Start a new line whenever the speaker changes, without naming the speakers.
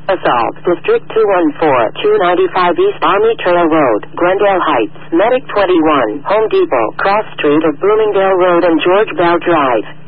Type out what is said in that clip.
Assault, District 214, 295 East Army Trail Road, Glendale Heights, Medic 21, Home Depot, Cross Street of Bloomingdale Road and George Bell Drive.